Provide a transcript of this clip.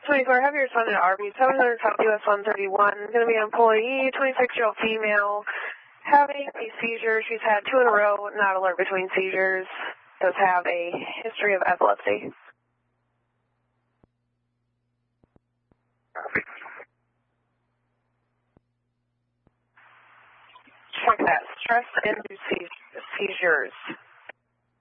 24, have your respondent RV 700 South US 131, going to be an employee, 26-year-old female, having a seizure. She's had 2 in a row, not alert between seizures, does have a history of epilepsy. Check that, stress-induced seizures.